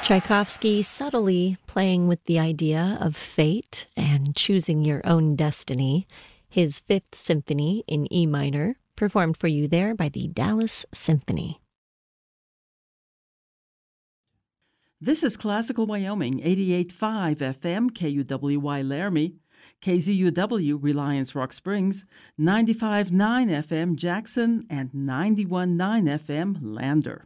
Tchaikovsky subtly playing with the idea of fate and choosing your own destiny. His Fifth Symphony in E minor, performed for you there by the Dallas Symphony. This is Classical Wyoming, 88.5 FM, KUWY Laramie, KZUW Reliance Rock Springs, 95.9 FM Jackson, and 91.9 FM Lander.